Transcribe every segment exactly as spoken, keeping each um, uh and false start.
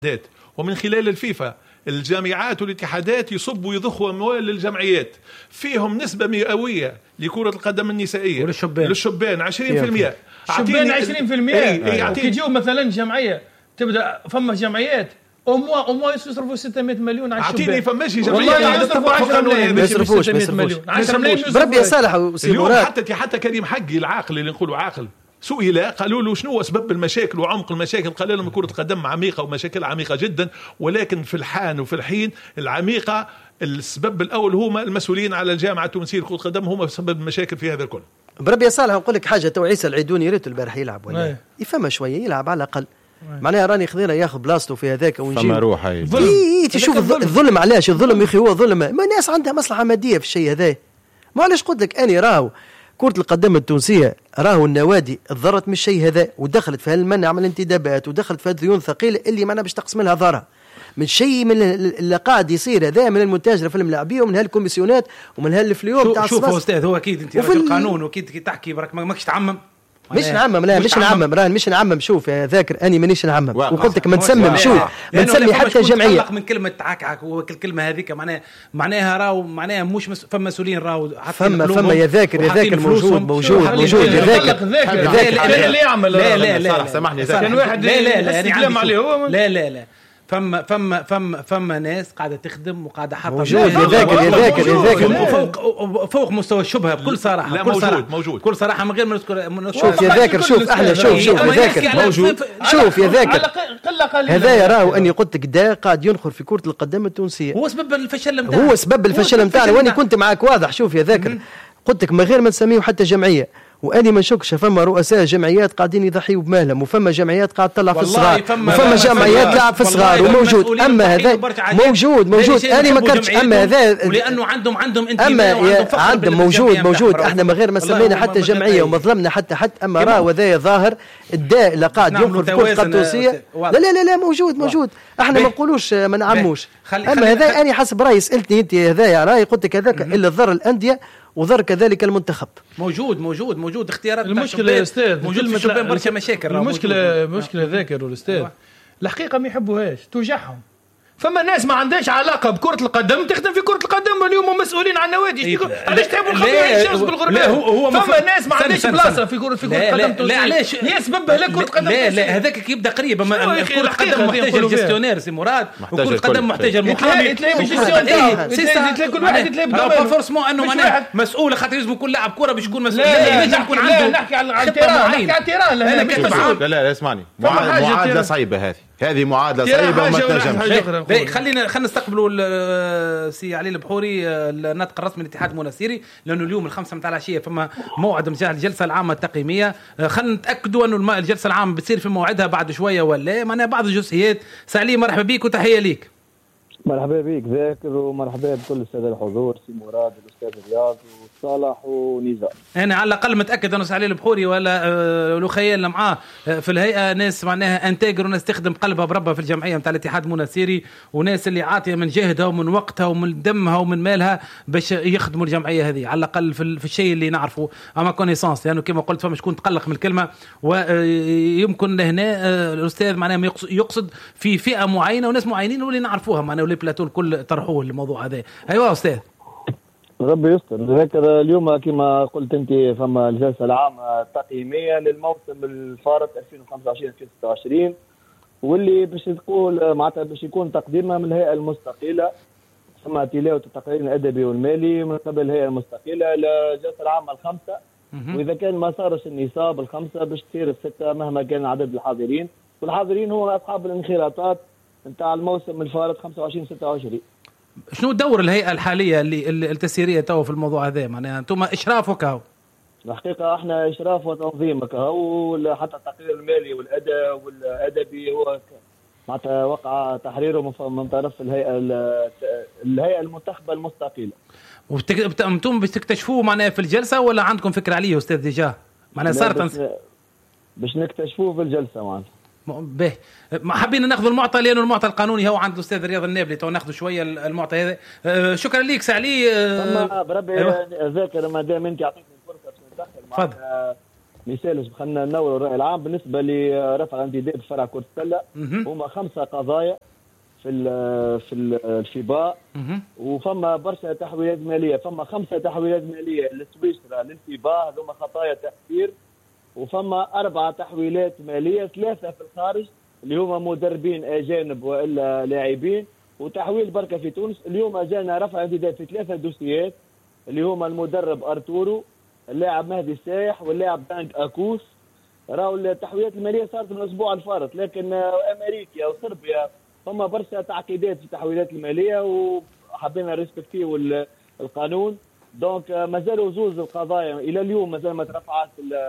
ومن خلال الفيفا الجامعات والاتحادات يصبوا يضخوا أموال للجمعيات فيهم نسبة مئوية لكرة القدم النسائية وللشبان للشبان عشرين في المئة شبان عشرين في المئة وكيجيو مثلا جمعية تبدأ فما جمعيات أموا أموا يصرفوا ستمائة مليون على الشبان. أعطيني فماش جمعية والله يصرفوا عشرة ملايين ما يصرفوش ما يصرفوش عشرة ملايين بربي يا صالح اليوم حتى حتى كريم حقي العاقل اللي نقولوا عاقل سئل قالوا له شنو أسباب المشاكل وعمق المشاكل، قال لهم كرة القدم عميقة ومشاكل عميقة جدا، ولكن في الحان وفي الحين العميقة السبب الأول هما المسؤولين على الجامعة التونسية لكرة القدم هما سبب المشاكل في هذا الكل. بربي يا صالح نقول لك حاجة، تو عيسى العيدوني ريت البارح يلعب ولا يفهم شوية يلعب على الأقل، معناها راني خذينا ياخذ بلاصته في هذاك ونجي فما روح هاي إيه تشوف الظلم. علاش الظلم يا اخي؟ هو ظلم، ما الناس عندها مصلحة مادية في الشيء هذا. ما علاش قلت لك أنا راهو كرة القدم التونسية راهو النوادي تضرت من الشيء هذا ودخلت في هالمنع عمل انتدابات ودخلت في ديون ثقيلة اللي معنا باش تقسم لها ضرها من شيء من اللي قاعد يصير هذا من المونتاج في الملاعبيه ومن هالكوميسيونات ومن هالفليوم تاع شوف استاذ هو اكيد انت راجل قانون واكيد كي تحكي برك ماكش تعمم مش نعمم لا مش نعمم راه مش نعمم. شوف يا ذاكر اني مانيش نعمم وقلت لك ما نسمم شوف ما نسمي حتى جمعيه من كلمه تعكعك والكلمه هذيك معناها معناها راهو معناها مش مس... فما مسؤولين راهو فما فما يا ذاكر يا ذاكر موجود موجود موجود يا ذاكر ذاكر اللي يعمل لا لا لا سامحني كان واحد لا لا لا استلام عليه هو لا لا لا فما فما فما فما ناس قاعده تخدم وقاعده حاطه موجود يا ذاكر يا ذاكر يا ذاكر فوق فوق مستوى الشبهه بكل صراحه لا بكل موجود صراحه موجود بكل صراحه من غير ما نذكر. شوف يا ذاكر شوف احنا شوف شوف يا ذاكر موجود شوف يا ذاكر هذا يراه اني قلت لك دا قاعد ينخر في كرة القدم التونسية هو سبب الفشل نتاعنا هو سبب الفشل نتاعنا واني كنت معك واضح. شوف يا ذاكر قلت لك من غير ما نسميه حتى جمعية واني ما نشكش فما رؤساء جمعيات قاعدين يضحيوا بمالهم وفما جمعيات قاعد تطلع في الصغار وفما جمعيات تلعب في الصغار وموجود. اما هذا موجود موجود انا ما كنتش اما هذا ولانه عندهم عندهم اما عندهم موجود موجود احنا من غير ما سمينا حتى جمعيه وما ظلمنا حتى حتى اما راه وذا ظاهر الداء اللي قاعد ينخر في كرة التونسية لا لا لا لا موجود موجود احنا ما نقولوش ما نعموش. اما هذا انا حسب رايي سالتني انت هذا يا رايي قلت لك هذاك الا ضر الانديه وضر كذلك المنتخب موجود موجود موجود اختيارات. المشكله يا استاذ موجود في الشباب برشا مشاكل. المشكله مشكله ذاكر الاستاذ الحقيقه ما يحبوهاش توجعهم. فما ناس ما عندهاش علاقه بكره القدم تخدم في كره القدم اليوم مسؤولين عن النوادي علاش تحبوا نخلوا الشمس بالغربال. فما ناس ما عندهاش بلاصه في كره في كره القدم لا علاش يسبب لك كره القدم لا لا هذاك كي يبدا قريب اما كره القدم محتاجه الجستيونير سي مراد وكره القدم محتاجه المحامي تلاقي تلاقي كل واحد يتلاقي با فورسمون انه معناه مسؤول خاطر لازم يكون لاعب كره باش يكون مسؤول لازم يكون عنده نحكي على التيران نحكي على التيران لا لا اسمعني معادله صعيبه هذه هذه معادله صعيبه وما تنجمش. خلينا خلينا نستقبلوا سي علي البحوري الناطق الرسمي للاتحاد المناسيري لانه اليوم الخمسة متاع العشيه فما موعد متاع الجلسه العامه التقييميه. خلينا نتاكدوا انه الجلسه العامه بتصير في موعدها بعد شويه ولا معناها بعض الجزئيات. سعلي مرحبا بك وتحيه ليك. مرحبا بك ذاكر ومرحبا بكل الساده الحضور سي مراد الاستاذ رياض وصالح ونزار. انا على الاقل متاكد انه سعلي البحوري ولا أه لو خيالنا معاه في الهيئه ناس معناها انتاجر وناس تخدم قلبها بربها في الجمعيه نتاع الاتحاد المناسيري وناس اللي عاطيه من جهدها ومن وقتها ومن دمها ومن مالها باش يخدموا الجمعيه هذه على الاقل في, في الشيء اللي نعرفه اما كونيسانس لانه يعني كما قلت فما شكون تقلق من الكلمه ويمكن هنا الاستاذ معناها يقصد في فئه معينه وناس معينين واللي نعرفوها معناها ولي بلاتون الكل طرحوه الموضوع هذا. ايوه استاذ ربي يستر. ذكر اليوم كما قلت انت فما الجلسه العامه التقييميه للموسم الفارط ألفين وخمسة وعشرين ألفين وستة وعشرين واللي باش تقول معناتها باش يكون تقديمها من الهيئه المستقله ثم تلاوه التقرير الادبي والمالي من قبل الهيئه المستقله للجلسه العامه الخمسه واذا كان ما صارش النصاب الخمسه باش تصير السته مهما كان عدد الحاضرين والحاضرين هو اصحاب الانخراطات نتاع الموسم الفارط خمسة وعشرين ستة وعشرين. شنو دور الهيئه الحاليه اللي التسييريه تو في الموضوع هذا معناها انتم اشرافك اهو؟ الحقيقه احنا اشراف وتنظيمك اهو حتى التقرير المالي والاداء والادبي هو معناتها وقع تحريره من طرف الهيئه الهيئه المنتخبه المستقله. وانتم بتكتشفوه معناها في الجلسه ولا عندكم فكره عليه استاذ ديجا؟ معناها صارت باش نكتشفوه في الجلسه معناتها. به حابين ناخذ المعطى لانه المعطى القانوني هو عند الاستاذ رياض النابلي تو ناخذ شويه المعطى هذا. أه شكرا ليك سعلي. أه بربي أيوة. ذاكر ما دام انت اعطيتني الفرصه باش ندخل معك مثال خلينا ننور الرأي العام بالنسبة لرفع الانتداب في فرع كرة السلة هما خمسة قضايا في ال في ال الفيبا وفما برشا تحويلات مالية فما خمسة تحويلات مالية لسويسرا للفيبا هذوما خطايا تأثير وفما أربعة تحويلات مالية ثلاثة في الخارج اللي هما مدربين أجانب وإلا لاعبين وتحويل بركة في تونس. اليوم جانا رفع انتداب في ثلاثة دوسيات اللي هما المدرب أرتورو اللاعب مهدي السايح واللاعب بانك أكوس. راهو التحويلات المالية صارت من الأسبوع الفارط لكن أمريكا وصربيا فما برشا تعقيدات في التحويلات المالية وحبينا ريسبكتيو القانون. دونك مازالوا زوز القضايا إلى اليوم مازال ما ترفعت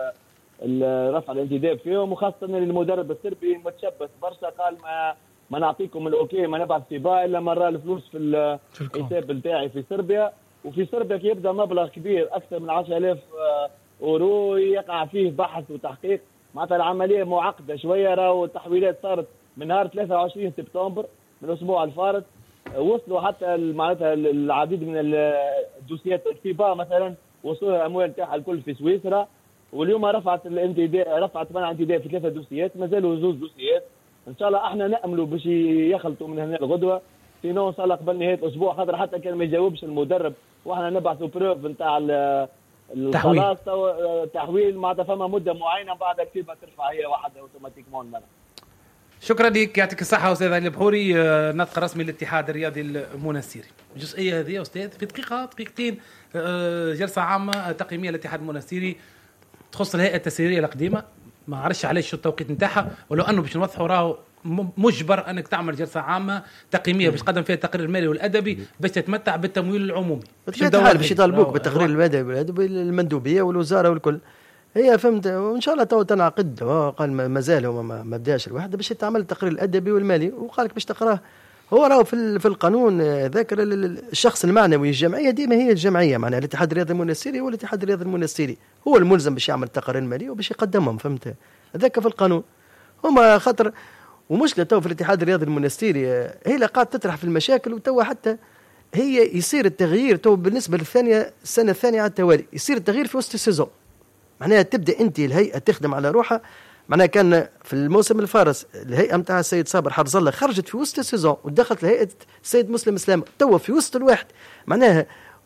رفع الانتداب فيهم وخاصة المدرب الصربي متشبث برشا قال ما ما نعطيكم الأوكي ما نبعث سباع إلا مرة الفلوس في الحساب نتاعي في صربيا وفي صربيا كي يبدا مبلغ كبير اكثر من عشرة آلاف اورو يقع فيه بحث وتحقيق معناتها العمليه معقده شويه. راهو التحويلات صارت من نهار ثلاثة وعشرين سبتمبر من الاسبوع الفارط وصلوا حتى معناتها العديد من الدوسيات الفيبا مثلا وصلوا الاموال نتاعها الكل في سويسرا واليوم رفعت الانتداب رفعت منع انتداب في ثلاثه دوسيات مازالوا زوج دوسيات ان شاء الله احنا ناملوا باش يخلطوا من هنا الغدوه سينو ان شاء الله قبل نهايه الاسبوع خاطر حتى كان ما يجاوبش المدرب واحنا نبعثوا بروف نتاع الخلاص تحويل معناتها فما مده معينه بعد كيف ترفع هي واحده اوتوماتيكمون منها. شكرا لك يعطيك الصحه استاذ علي البحوري ناطق رسمي للاتحاد الرياضي المنستيري. الجزئيه هذه يا استاذ في دقيقه دقيقتين جلسه عامه تقييميه للاتحاد المنستيري تخص الهيئه التسييريه القديمه ما عرفش علاش شو التوقيت نتاعها ولو انه باش نوضحوا راهو مجبر انك تعمل جلسه عامه تقييميه باش تقدم فيها التقرير المالي والادبي باش تتمتع بالتمويل العمومي باش يطالبوك بالتقرير المالي والادبي المندوبيه والوزاره والكل هي فهمت وان شاء الله تو تنعقد قال مازال هو ما بداش الوحده باش يتعمل التقرير الادبي والمالي وقال لك باش تقراه هو راهو في في القانون ذاكر الشخص المعنوي الجمعيه ديما هي الجمعيه معناها الاتحاد الرياضي المنستيري هو الاتحاد الرياضي المنستيري هو الملزم باش يعمل التقارير الماليه وباش يقدمهم فهمت هذاك في القانون هما خاطر ومشكلة تو في الاتحاد الرياضي المنستيري هي اللي قاعد تطرح في المشاكل وتو حتى هي يصير التغيير تو بالنسبة للثانية السنة الثانية على التوالي يصير التغيير في وسط السيزون معناها تبدأ أنت الهيئة تخدم على روحها معناها كان في الموسم الفارس الهيئة متاع السيد صابر حرز الله خرجت في وسط السيزون ودخلت لهيئة السيد مسلم اسلام تو في وسط الواحد معناها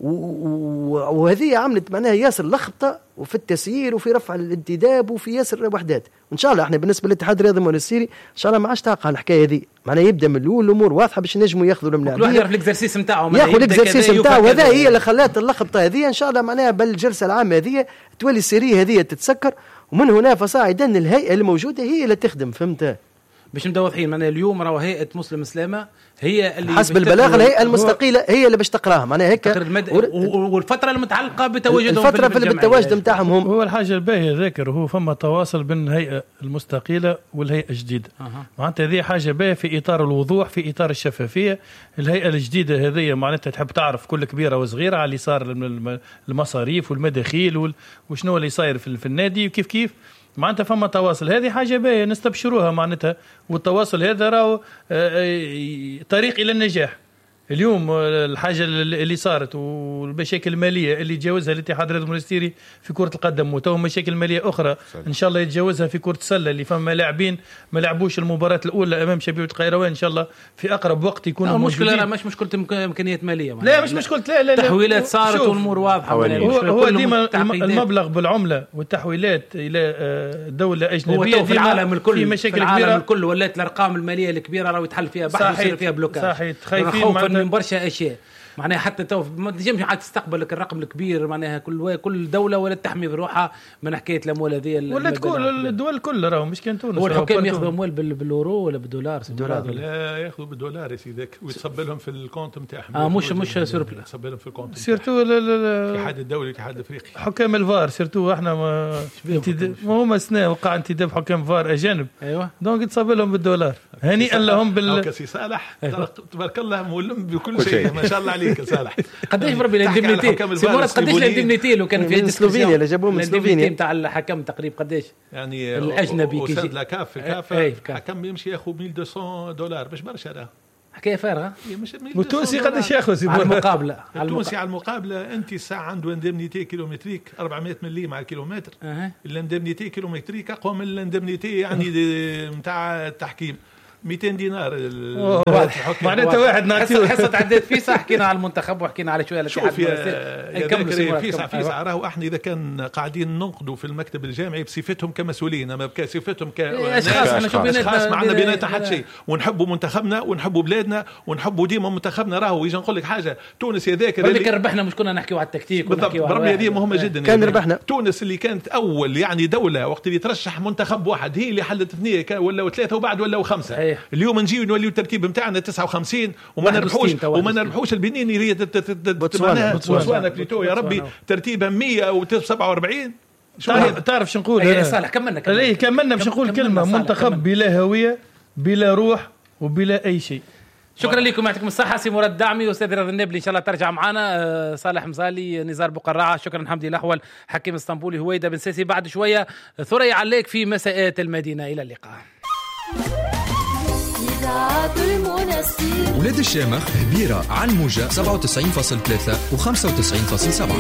وهذه عملت معناها ياسر لخبطه وفي التسيير وفي رفع الانتداب وفي ياسر وحدات وان شاء الله احنا بالنسبه للاتحاد الرياضي المنستيري ان شاء الله ما عادش تعقل الحكايه هذه معناها يبدا من الاول الامور واضحه باش نجموا ياخذوا الملاعبين كل واحد يعرف الاكزرسيس نتاعو ياخذ الاكزرسيس نتاعو هذا هي اللي خلات اللخبطه هذه ان شاء الله معناها بالجلسه العامه هذه تولي السيريه هذه تتسكر ومن هنا فصاعدا الهيئه الموجوده هي اللي تخدم فهمت باش نبداو واضحين معناها اليوم راهو هيئه مسلم اسلامه هي اللي حسب البلاغ الهيئه المستقيله هي اللي باش تقراها معناها هيك المد... والفتره المتعلقه بتواجدهم الفتره في التواجد نتاعهم هم هو الحاجه الباهيه ذاكر هو فما تواصل بين الهيئه المستقيله والهيئه الجديده أه. معناتها هذه حاجه باهيه في اطار الوضوح في اطار الشفافيه. الهيئه الجديده هذه معناتها تحب تعرف كل كبيره وصغيره على اللي صار المصاريف والمداخيل وشنو اللي صاير في النادي وكيف كيف معناتها فما تواصل هذه حاجة باهية نستبشروها معناتها والتواصل هذا راهو طريق إلى النجاح. اليوم الحاجة اللي صارت والمشاكل المالية اللي يتجاوزها الاتحاد الرياضي المنستيري في كرة القدم وتو مشاكل مالية أخرى إن شاء الله يتجاوزها في كرة السلة اللي فما لاعبين ما لعبوش المباراة الأولى أمام شبيبة قيروان إن شاء الله في أقرب وقت يكونوا موجودين. مشكلة مش مشكلة إمكانيات مالية لا مش مشكلة لا لا تحويلات صارت والأمور واضحة. هو, هو ديما المبلغ بالعملة والتحويلات إلى دولة أجنبية في العالم الكل في مشاكل في العالم كبيرة الكل ولات الأرقام المالية الكبيرة راهو يتحل فيها بحث ويصير فيها بلوكاج. صحيح خايفين خوفا من برشا أشياء معناها حتى تو ما تنجمش عاد تستقبل لك الرقم الكبير معناها كل كل دوله ولا تحمي بروحها من حكايه الاموال هذه ولا تكون الدول كلها راهو مش كان تونس. هو الحكام ياخذوا اموال باليورو ولا بالدولار؟ بالدولار لا ياخذوا بالدولار يا سيدك ويتصب لهم في الكونت نتاعهم. اه مش مش سوربل يتصب لهم في الكونت سيرتو الاتحاد الدولي الاتحاد الافريقي حكام الفار سيرتو احنا ما ما هما سنه وقع انتداب حكام فار اجانب ايوه دونك يتصب لهم بالدولار هنيئا لهم بال كسي صالح تبارك الله مولم بكل شيء ما شاء الله عليك يا صالح. قديش بربي الاندمنيتي سيمورات قديش الاندمنيتي لو كان في سلوفينيا اللي جابوه من سلوفينيا نتاع الحكم تقريبا قديش يعني الاجنبي كي يجي لا كاف كاف الحكم يمشي ياخذ ألف ومئتين دولار باش برشا راه حكايه فارغه. والتونسي قداش ياخذ على المقابله؟ التونسي على المقابله انت الساعه عنده اندمنيتي كيلومتريك أربعمية ملي مع الكيلومتر. أه. الاندمنيتي كيلومتريك اقوى من الاندمنيتي يعني نتاع التحكيم. مئتين دينار. معناتها واحد نعطيه حصه عديت فيسا. حكينا على المنتخب وحكينا على شويه الاتحاد المصري. فيسا فيسا راهو احنا اذا كان قاعدين ننقدوا في المكتب الجامعي بصفتهم كمسؤولين اما بصفتهم كاشخاص اشخاص معنا بيناتنا حد شيء ونحبوا منتخبنا ونحبوا بلادنا ونحبوا ديما منتخبنا. راهو يجي نقول لك حاجه تونس يا ذاكر اللي كان ربحنا مش كنا نحكيوا على التكتيك بالضبط. بربي هذه مهمه جدا. كان ربحنا تونس اللي كانت اول يعني دوله وقت اللي ترشح منتخب واحد هي اللي حلت اثنين ولا ثلاثه وبعد ولا خمسه. اليوم نجي نوليو الترتيب نتاعنا تسعة وخمسين وما نربحوش وما نربحوش. البنين هي بوتسوانا بوتسوانا بليتو يا ربي ترتيبها مية وسبعة وأربعين. تعرف تعرف شو نقول؟ اي صالح كملنا كملنا كملنا باش نقول كلمه منتخب بلا هويه بلا روح وبلا اي شيء. شكرا لكم يعطيكم الصحه. سي مراد دعمي واستاذ رضا النبلي ان شاء الله ترجع معنا. صالح مزالي نزار بقراعه شكرا. حمدي الاحول حكيم اسطنبولي هويدا بن ساسي. بعد شويه ثريا عليك في مساءات المدينه. الى اللقاء. ولاد الشامخ هبيرة على الموجة سبعة وتسعين فاصلة ثلاثة و خمسة وتسعين فاصلة سبعة.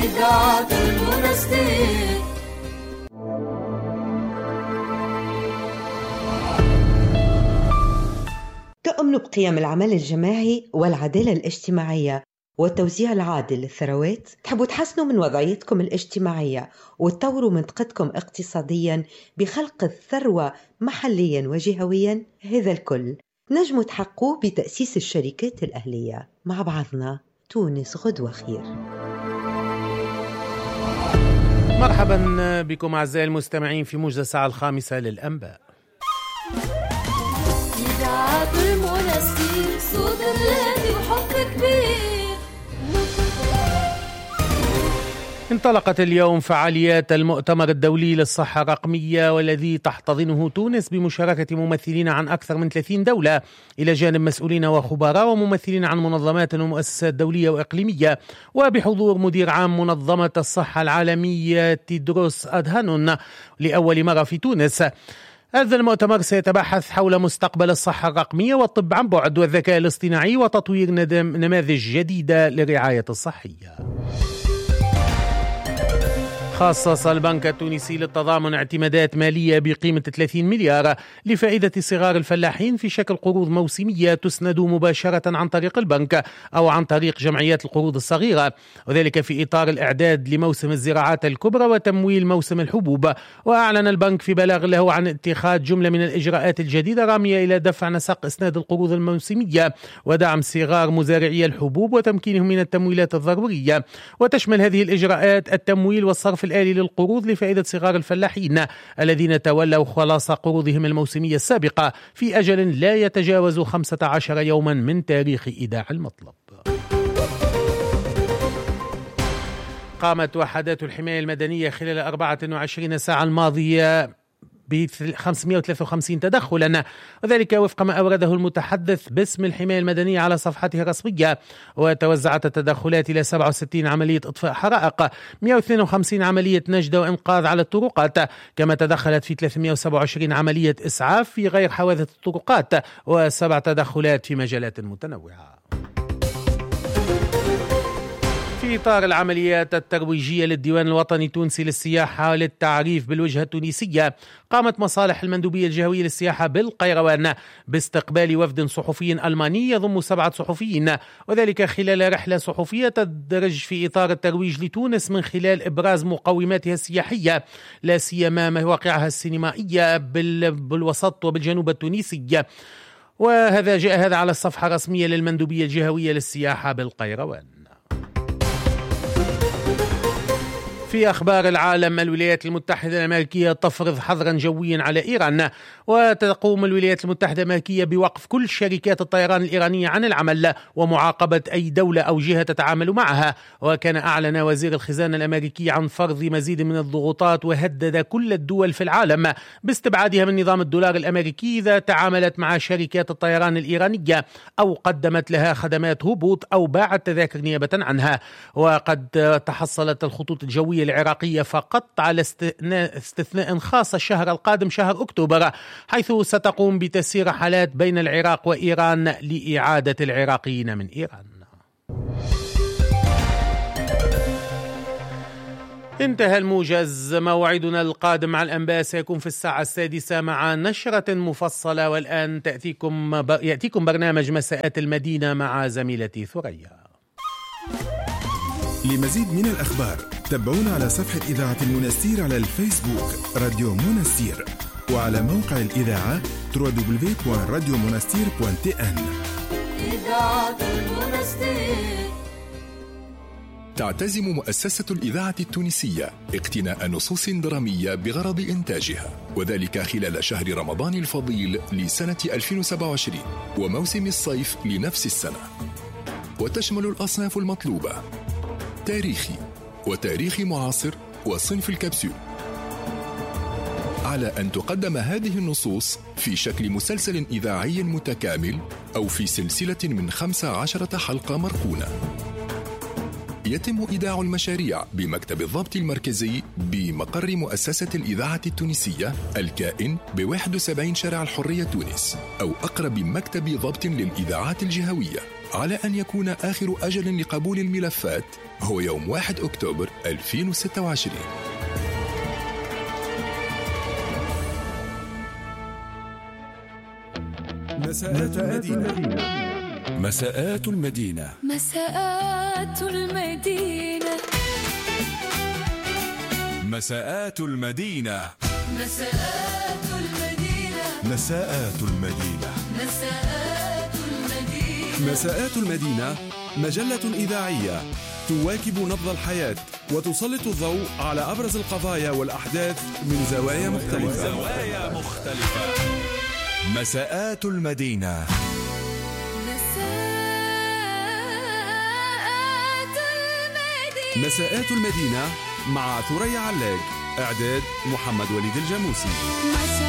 تؤمن بقيم العمل الجماعي والعدالة الاجتماعية والتوزيع العادل للثروات. تحبوا تحسنوا من وضعيتكم الاجتماعية وتطوروا منطقتكم اقتصاديا بخلق الثروة محليا وجهويا. هذا الكل نجموا تحققوه بتأسيس الشركات الأهلية. مع بعضنا تونس غدوة خير. مرحبا بكم أعزائي المستمعين في موجة الساعة الخامسة للأنباء. إذاعة المنستير صوت الهادي وحب كبير. انطلقت اليوم فعاليات المؤتمر الدولي للصحة الرقمية والذي تحتضنه تونس بمشاركة ممثلين عن أكثر من ثلاثين دولة إلى جانب مسؤولين وخبراء وممثلين عن منظمات ومؤسسات دولية وإقليمية وبحضور مدير عام منظمة الصحة العالمية تيدروس أدهانون لأول مرة في تونس. هذا المؤتمر سيتبحث حول مستقبل الصحة الرقمية والطب عن بعد والذكاء الاصطناعي وتطوير نماذج جديدة للرعاية الصحية. خصص البنك التونسي للتضامن اعتمادات مالية بقيمة ثلاثين مليار لفائدة صغار الفلاحين في شكل قروض موسمية تسند مباشرة عن طريق البنك أو عن طريق جمعيات القروض الصغيرة، وذلك في إطار الإعداد لموسم الزراعات الكبرى وتمويل موسم الحبوب. وأعلن البنك في بلاغ له عن اتخاذ جملة من الإجراءات الجديدة رامية إلى دفع نسق إسناد القروض الموسمية ودعم صغار مزارعي الحبوب وتمكينهم من التمويلات الضرورية. وتشمل هذه الإجراءات التمويل والصرف الآلي للقروض لفائدة صغار الفلاحين الذين تولوا خلاص قروضهم الموسمية السابقة في أجل لا يتجاوز خمسة عشر يوما من تاريخ إيداع المطلب. قامت وحدات الحماية المدنية خلال أربعة وعشرين ساعة الماضية ب خمسمائة وثلاثة وخمسين تدخلا، وذلك وفق ما أورده المتحدث باسم الحماية المدنية على صفحته الرسمية. وتوزعت التدخلات إلى سبعة وستين عملية إطفاء حرائق، مئة واثنين وخمسين عملية نجدة وإنقاذ على الطرقات، كما تدخلت في ثلاثمائة وسبعة وعشرين عملية إسعاف في غير حوادث الطرقات، وسبع تدخلات في مجالات متنوعة. في إطار العمليات الترويجية للديوان الوطني التونسي للسياحة للتعريف بالوجهة التونسية، قامت مصالح المندوبية الجهوية للسياحة بالقيروان باستقبال وفد صحفي ألماني يضم سبعة صحفيين، وذلك خلال رحلة صحفية تدرج في إطار الترويج لتونس من خلال إبراز مقوماتها السياحية، لا سيما مواقعها السينمائية بالوسط وبالجنوب التونسي. وهذا جاء هذا على الصفحة الرسمية للمندوبية الجهوية للسياحة بالقيروان. في أخبار العالم، الولايات المتحدة الأمريكية تفرض حظرا جويا على إيران، وتقوم الولايات المتحدة الأمريكية بوقف كل شركات الطيران الإيرانية عن العمل ومعاقبة أي دولة أو جهة تتعامل معها. وكان أعلن وزير الخزانة الأمريكي عن فرض مزيد من الضغوطات، وهدد كل الدول في العالم باستبعادها من نظام الدولار الأمريكي إذا تعاملت مع شركات الطيران الإيرانية أو قدمت لها خدمات هبوط أو باعت تذاكر نيابة عنها. وقد تحصلت الخطوط الجوية الجهوية العراقية فقط على استثناء, استثناء خاص الشهر القادم شهر أكتوبر، حيث ستقوم بتسيير رحلات بين العراق وإيران لإعادة العراقيين من إيران. انتهى الموجز. موعدنا القادم مع الأنباء سيكون في الساعة السادسة مع نشرة مفصلة، والآن تأتيكم يأتيكم برنامج مساءات المدينة مع زميلتي ثريا. لمزيد من الأخبار تابعونا على صفحة إذاعة المنستير على الفيسبوك راديو منستير، وعلى موقع الإذاعة دبليو دبليو دبليو دوت راديو منستير دوت تي إن. إذاعة المنستير. تعتزم مؤسسة الإذاعة التونسية اقتناء نصوص درامية بغرض إنتاجها، وذلك خلال شهر رمضان الفضيل لسنة ألفين وسبعة وعشرين وموسم الصيف لنفس السنة، وتشمل الأصناف المطلوبة: تاريخي وتاريخي معاصر وصنف الكبسول. على أن تقدم هذه النصوص في شكل مسلسل إذاعي متكامل أو في سلسلة من خمس عشرة حلقة مركونة. يتم إيداع المشاريع بمكتب الضبط المركزي بمقر مؤسسة الإذاعة التونسية الكائن بواحد وسبعين شارع الحرية تونس، أو أقرب مكتب ضبط للإذاعات الجهوية، على أن يكون آخر أجل لقبول الملفات هو يوم واحد أكتوبر ألفين وستة وعشرين. مساءات المدينة. مساءات المدينة. مساءات المدينة. مساءات المدينة. مساءات المدينة. مساءات المدينة. مساءات المدينة. مساءات المدينة مجلة إذاعية تواكب نبض الحياة وتسلط الضوء على أبرز القضايا والأحداث من زوايا مختلفة. زوايا مختلفة. مساءات المدينة. مساءات المدينة مع ثريا علاق. إعداد محمد وليد الجاموسي.